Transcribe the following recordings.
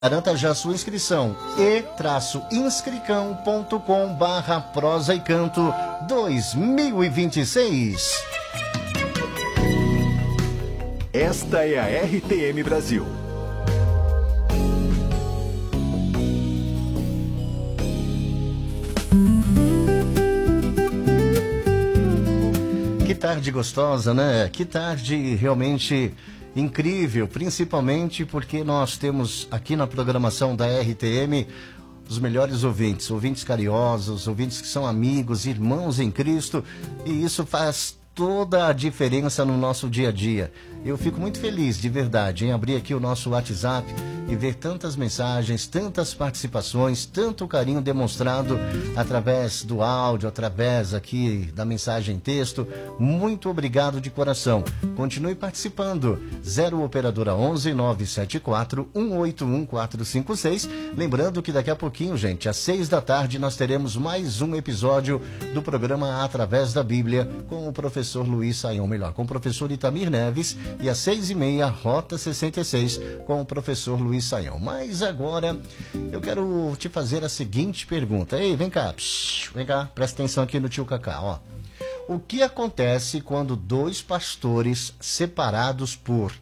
Garanta já sua inscrição e-inscricão.com/prosa e canto 2026. Esta é a RTM Brasil. Que tarde gostosa, né? Que tarde realmente incrível, principalmente porque nós temos aqui na programação da RTM os melhores ouvintes carinhosos, ouvintes que são amigos, irmãos em Cristo, e isso faz toda a diferença no nosso dia a dia. Eu fico muito feliz, de verdade, em abrir aqui o nosso WhatsApp e ver tantas mensagens, tantas participações, tanto carinho demonstrado através do áudio, através aqui da mensagem texto. Muito obrigado de coração. Continue participando. 0 Operadora 11 974 181 456. Lembrando que daqui a pouquinho, gente, às 6 da tarde, nós teremos mais um episódio do programa Através da Bíblia com o professor Luiz Saião, com o professor Itamir Neves, e às 6h30, Rota 66, com o professor Luiz Saião. Mas agora eu quero te fazer a seguinte pergunta. Ei, vem cá, presta atenção aqui no tio Cacá, ó. O que acontece quando dois pastores separados por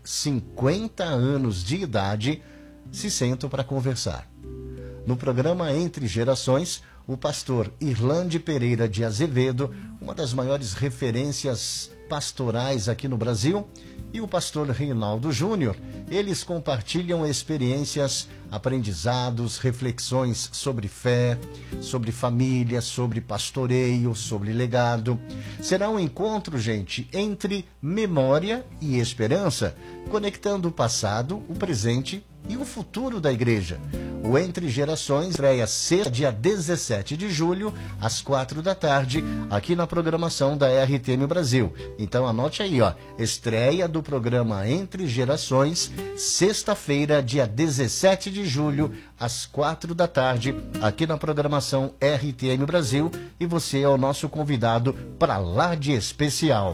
50 anos de idade se sentam para conversar? No programa Entre Gerações, o pastor Irlande Pereira de Azevedo, uma das maiores referências pastorais aqui no Brasil, e o pastor Reinaldo Júnior, eles compartilham experiências, aprendizados, reflexões sobre fé, sobre família, sobre pastoreio, sobre legado. Será um encontro, gente, entre memória e esperança, conectando o passado, o presente e o futuro da igreja. O Entre Gerações estreia sexta, dia 17 de julho, às 4 da tarde, aqui na programação da RTM Brasil. Então anote aí, ó, estreia do programa Entre Gerações, sexta-feira, dia 17 de julho, às 4 da tarde, aqui na programação RTM Brasil. E você é o nosso convidado para lá de especial.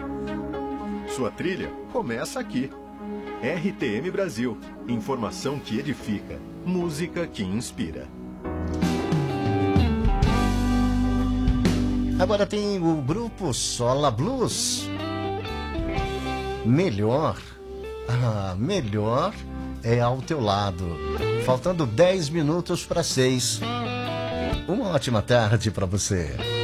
Sua trilha começa aqui. RTM Brasil. Informação que edifica. Música que inspira. Agora tem o grupo Sola Blues. Melhor é ao teu lado. Faltando 10 minutos para 6. Uma ótima tarde para você.